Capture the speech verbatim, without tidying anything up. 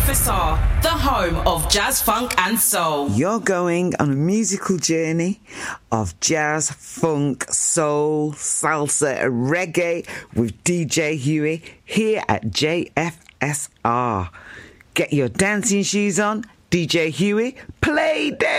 F R, the home of jazz, funk and soul. You're going on a musical journey of jazz, funk, soul, salsa, and reggae with D J Huey here at J F S R. Get your dancing shoes on. D J Huey, play day.